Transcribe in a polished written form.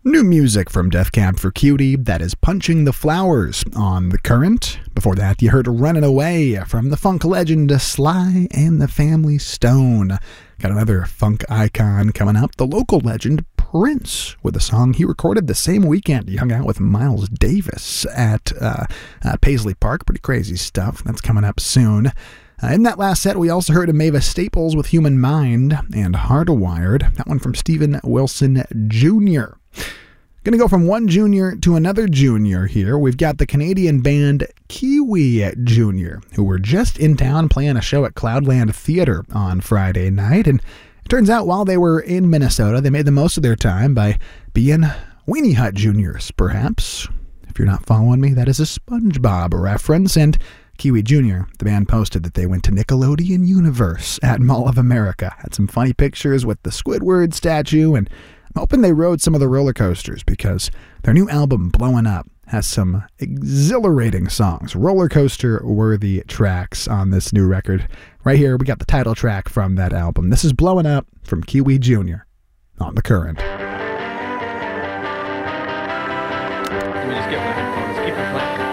New music from Death Cab for Cutie, that is Punching the Flowers on The Current. Before that, you heard Running Away from the funk legend Sly and the Family Stone. Got another funk icon coming up, the local legend Prince, with a song he recorded the same weekend. He hung out with Miles Davis at Paisley Park. Pretty crazy stuff. That's coming up soon. In that last set, we also heard of Mavis Staples with Human Mind and Hardwired. That one from Steven Wilson Jr. Going to go from one junior to another junior here. We've got the Canadian band Kiwi Junior, who were just in town playing a show at Cloudland Theatre on Friday night. And it turns out while they were in Minnesota, they made the most of their time by being Weenie Hut Juniors, perhaps. If you're not following me, that is a SpongeBob reference. And Kiwi Jr., the band posted that they went to Nickelodeon Universe at Mall of America. Had some funny pictures with the Squidward statue, and I'm hoping they rode some of the roller coasters because their new album, Blowin' Up, has some exhilarating songs, roller coaster-worthy tracks on this new record. Right here, we got the title track from that album. This is Blowin' Up from Kiwi Jr. on The Current. Let me just get my headphones. Keep it playing.